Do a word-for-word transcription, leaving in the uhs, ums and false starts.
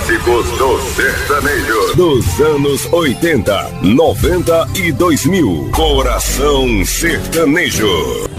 clássicos do sertanejo. Dos anos oitenta, noventa e dois mil. Coração Sertanejo.